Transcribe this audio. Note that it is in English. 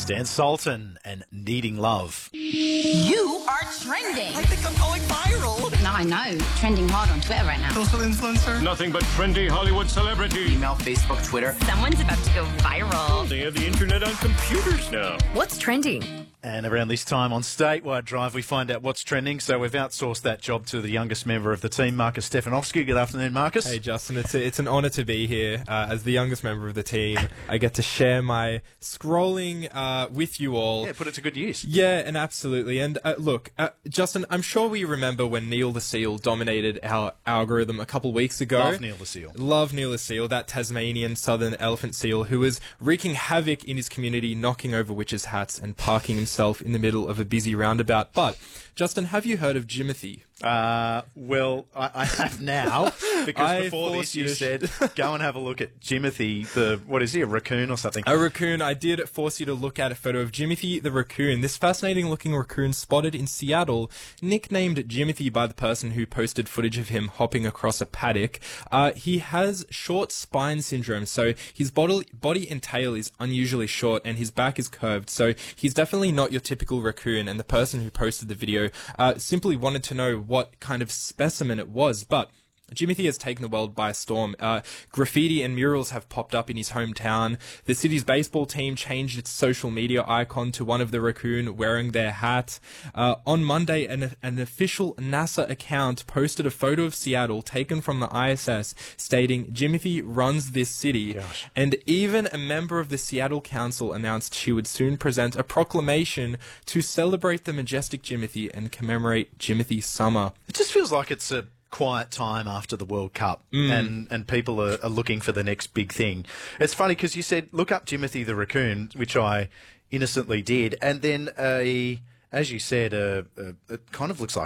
Stan Sultan and Needing Love. You are trending. I think I'm going viral. No, I know. Trending hard on Twitter right now. Social influencer. Nothing but trendy Hollywood celebrity. Email, Facebook, Twitter. Someone's about to go viral. They have the internet on computers now. What's trending? And around this time on Statewide Drive, we find out what's trending. So we've outsourced that job to the youngest member of the team, Marcus Stefanovsky. Good afternoon, Marcus. Hey, Justin. It's an honour to be here as the youngest member of the team. I get to share my scrolling with you all. Yeah, put it to good use. Yeah, and absolutely. And look, Justin, I'm sure we remember when Neil the Seal dominated our algorithm a couple weeks ago. Love Neil the Seal. Love Neil the Seal, that Tasmanian southern elephant seal who was wreaking havoc in his community, knocking over witches' hats and parking himself in the middle of a busy roundabout. But, Justin, have you heard of Jimothy? Well, I have now, because I before this forced you you to said, go and have a look at Jimothy, what is he, a raccoon or something? A raccoon. I did force you to look at a photo of Jimothy the raccoon. This fascinating-looking raccoon spotted in Seattle, nicknamed Jimothy by the person who posted footage of him hopping across a paddock. He has short spine syndrome, so his body and tail is unusually short, and his back is curved, so he's definitely not your typical raccoon, and the person who posted the video simply wanted to know what kind of specimen it was, but Jimothy has taken the world by storm. Graffiti and murals have popped up in his hometown. The city's baseball team changed its social media icon to one of the raccoon wearing their hat. On Monday, an official NASA account posted a photo of Seattle taken from the ISS stating Jimothy runs this city. Gosh. And even a member of the Seattle Council announced she would soon present a proclamation to celebrate the majestic Jimothy and commemorate Jimothy Summer. It just feels like it's a quiet time after the World Cup, and people are looking for the next big thing. It's funny because you said, look up Jimothy the raccoon, which I innocently did, and then as you said, it kind of looks like